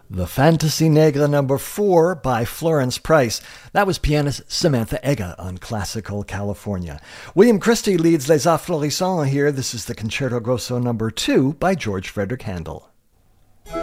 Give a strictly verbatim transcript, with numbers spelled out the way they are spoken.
The Fantasy Negra number four by Florence Price. That was pianist Samantha Ega on Classical California. William Christie leads Les Afflorissants here. This is the Concerto Grosso number two by George Frederick Handel.